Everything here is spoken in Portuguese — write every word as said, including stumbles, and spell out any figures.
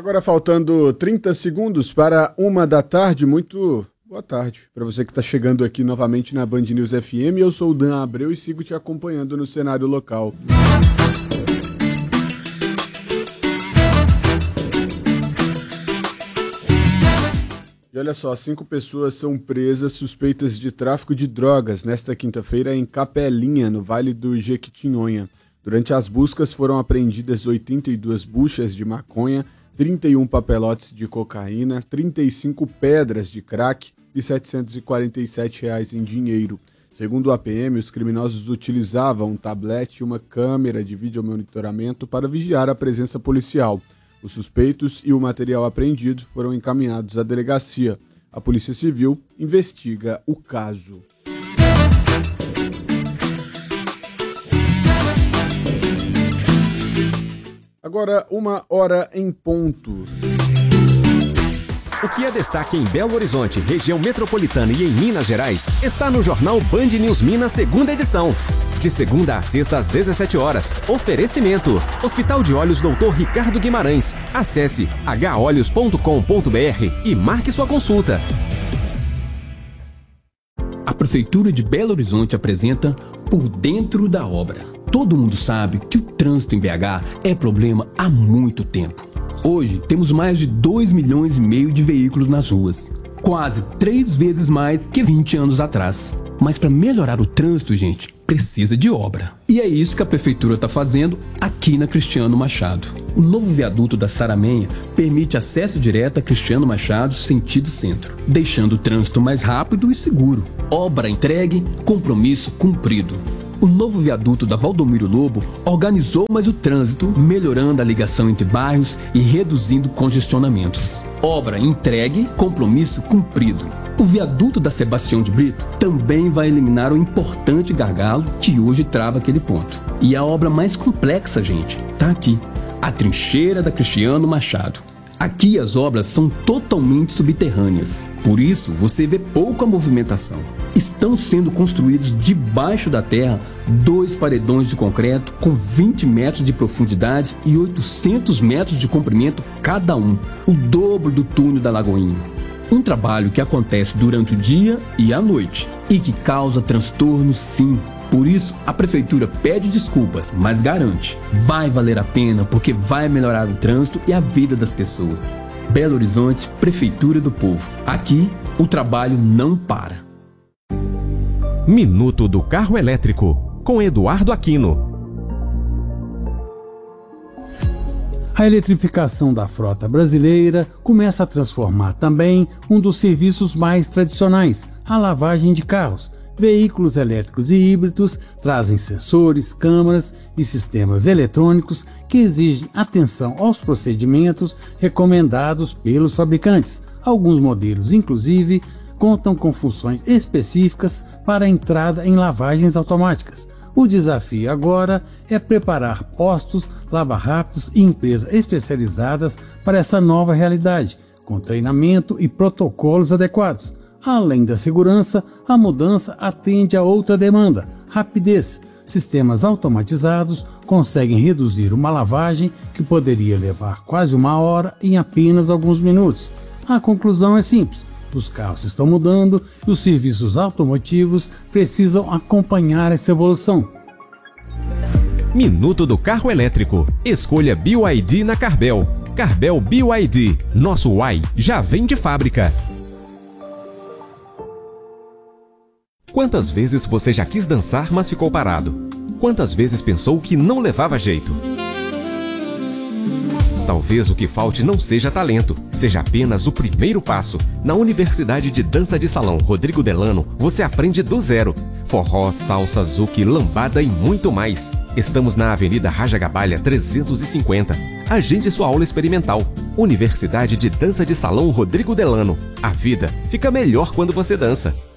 Agora faltando trinta segundos para uma da tarde, muito boa tarde para você que está chegando aqui novamente na Band News F M. Eu sou o Dan Abreu e sigo te acompanhando no cenário local. E olha só, cinco pessoas são presas suspeitas de tráfico de drogas nesta quinta-feira em Capelinha, no Vale do Jequitinhonha. Durante as buscas foram apreendidas oitenta e duas buchas de maconha, trinta e um papelotes de cocaína, trinta e cinco pedras de crack e setecentos e quarenta e sete reais em dinheiro. Segundo o A P M, os criminosos utilizavam um tablete e uma câmera de videomonitoramento para vigiar a presença policial. Os suspeitos e o material apreendido foram encaminhados à delegacia. A Polícia Civil investiga o caso. Agora, uma hora em ponto. O que é destaque em Belo Horizonte, região metropolitana e em Minas Gerais está no jornal Band News Minas, segunda edição. De segunda a sexta às dezessete horas. Oferecimento: Hospital de Olhos doutor Ricardo Guimarães. Acesse h olhos ponto com ponto b r e marque sua consulta. A Prefeitura de Belo Horizonte apresenta Por Dentro da Obra. Todo mundo sabe que o trânsito em B H é problema há muito tempo. Hoje temos mais de dois milhões e meio de veículos nas ruas. Quase três vezes mais que vinte anos atrás. Mas para melhorar o trânsito, gente, precisa de obra. E é isso que a Prefeitura está fazendo aqui na Cristiano Machado. O novo viaduto da Saramenha permite acesso direto a Cristiano Machado, sentido centro, deixando o trânsito mais rápido e seguro. Obra entregue, compromisso cumprido. O novo viaduto da Valdomiro Lobo organizou mais o trânsito, melhorando a ligação entre bairros e reduzindo congestionamentos. Obra entregue, compromisso cumprido. O viaduto da Sebastião de Brito também vai eliminar o importante gargalo que hoje trava aquele ponto. E a obra mais complexa, gente, tá aqui. A trincheira da Cristiano Machado. Aqui as obras são totalmente subterrâneas, por isso você vê pouca movimentação. Estão sendo construídos debaixo da terra dois paredões de concreto com vinte metros de profundidade e oitocentos metros de comprimento cada um, o dobro do túnel da Lagoinha. Um trabalho que acontece durante o dia e à noite e que causa transtorno, sim. Por isso, a Prefeitura pede desculpas, mas garante, vai valer a pena porque vai melhorar o trânsito e a vida das pessoas. Belo Horizonte, Prefeitura do Povo. Aqui, o trabalho não para. Minuto do Carro Elétrico, com Eduardo Aquino. A eletrificação da frota brasileira começa a transformar também um dos serviços mais tradicionais, a lavagem de carros. Veículos elétricos e híbridos trazem sensores, câmeras e sistemas eletrônicos que exigem atenção aos procedimentos recomendados pelos fabricantes. Alguns modelos, inclusive, contam com funções específicas para a entrada em lavagens automáticas. O desafio agora é preparar postos lava-rápidos e empresas especializadas para essa nova realidade, com treinamento e protocolos adequados. Além da segurança, a mudança atende a outra demanda: rapidez. Sistemas automatizados conseguem reduzir uma lavagem que poderia levar quase uma hora em apenas alguns minutos. A conclusão é simples: os carros estão mudando e os serviços automotivos precisam acompanhar essa evolução. Minuto do Carro Elétrico. Escolha B Y D na Carbel. Carbel B Y D. Nosso Y já vem de fábrica. Quantas vezes você já quis dançar, mas ficou parado? Quantas vezes pensou que não levava jeito? Talvez o que falte não seja talento, seja apenas o primeiro passo. Na Universidade de Dança de Salão Rodrigo Delano, você aprende do zero. Forró, salsa, zouk, lambada e muito mais. Estamos na Avenida Raja Gabalha trezentos e cinquenta. Agende sua aula experimental. Universidade de Dança de Salão Rodrigo Delano. A vida fica melhor quando você dança.